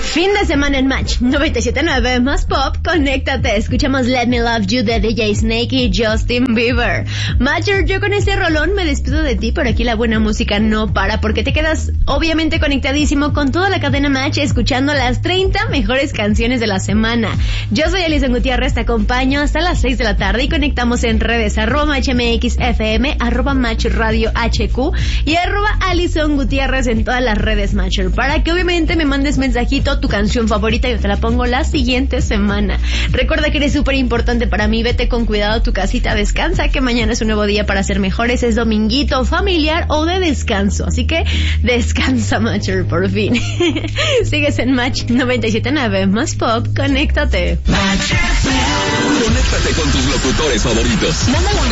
Fin de semana en Match 97.9 más pop, conéctate. Escuchamos Let Me Love You de DJ Snake y Justin Bieber. Matcher, yo con este rolón me despido de ti, pero aquí la buena música no para, porque te quedas obviamente conectadísimo con toda la cadena Match, escuchando las 30 mejores canciones de la semana. Yo soy Alison Gutiérrez, te acompaño hasta las 6 de la tarde y conectamos en redes @MatchMXFM, @MatchRadioHQ y @Alison Gutiérrez en todas las redes Matcher, para que obviamente me mandes mensajito, tu canción favorita, yo te la pongo la siguiente semana. Recuerda que eres súper importante para mí, vete con cuidado a tu casita, descansa, que mañana es un nuevo día para ser mejores, es dominguito familiar o de descanso, así que descansa Matcher, por fin. Sigues en Match 97.9 más pop, conéctate. Conéctate con tus locutores favoritos.